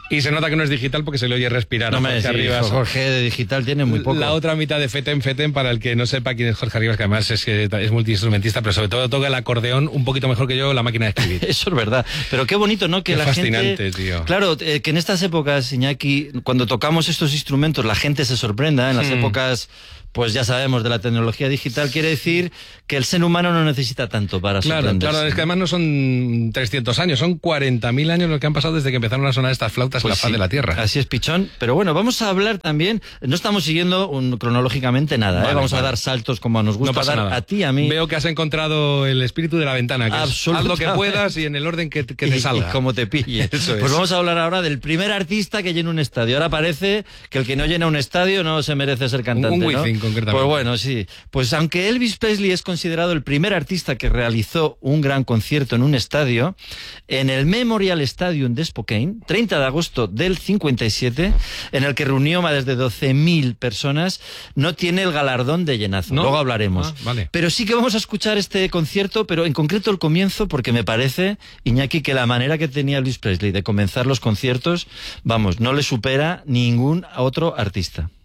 Y se nota que no es digital porque se le oye respirar. No me Jorge decís, Arribas. Jorge de digital tiene muy poco. La otra mitad de Feten, para el que no sepa quién es Jorge Arribas, que además es multiinstrumentista, pero sobre todo toca el acordeón un poquito mejor que yo la máquina de escribir. Eso es verdad. Pero qué bonito, ¿no? Que Qué la fascinante, gente... tío. Claro, que en estas épocas, Iñaki, cuando tocamos estos instrumentos, la gente se sorprenda. En las épocas, pues ya sabemos, de la tecnología digital, quiere decir que el ser humano no necesita tanto para sorprenderse. Claro, es que además no son 300 años, son 40.000 años los que han pasado desde que empezaron a sonar estas flautas en la faz de la Tierra. Así es, Pichón. Pero bueno, vamos a hablar también, no estamos siguiendo cronológicamente nada, Vale, vamos a dar saltos como nos gusta dar nada. a ti, a mí. Veo que has encontrado el espíritu de la ventana, que haz lo que puedas y en el orden que te salga. Y como te pille. Eso es. Pues vamos a hablar ahora del primer artista que llena un estadio. Ahora parece que el que no llena un estadio no se merece ser cantante, un ¿no? Wizzing, concretamente. Pues bueno, sí. Pues aunque Elvis Presley es considerado el primer artista que realizó un gran concierto en un estadio, en el Memorial Stadium de Spokane, 30 de agosto del 57, en el que reunió más de 12.000 personas, no tiene el galardón de llenazo. ¿No? Luego hablaremos. Vale. Pero sí que vamos a escuchar este concierto, pero en concreto el comienzo, porque me parece, Iñaki, que la manera que tenía Elvis Presley de comenzar los conciertos, vamos, no le supera ningún otro artista.